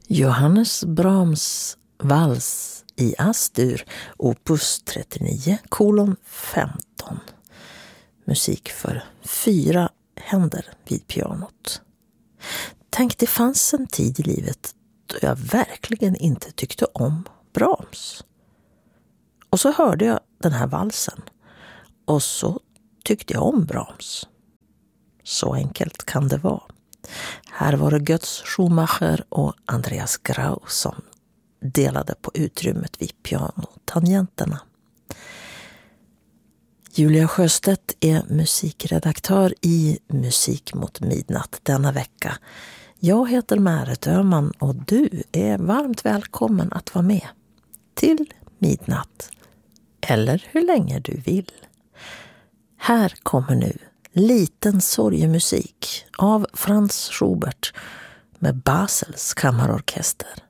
Johannes Brahms vals i Astur, opus 39:15. Musik för 4 händer vid pianot. Tänk, det fanns en tid i livet då jag verkligen inte tyckte om Brahms. Och så hörde jag den här valsen. Och så tyckte jag om Brahms. Så enkelt kan det vara. Här var det Götz Schumacher och Andreas Grau som delade på utrymmet vid pianotangenterna. Julia Sjöstedt är musikredaktör i Musik mot midnatt denna vecka. Jag heter Märet Öhman och du är varmt välkommen att vara med till midnatt. Eller hur länge du vill. Här kommer nu liten sorgemusik av Franz Schubert med Basels kammarorkester.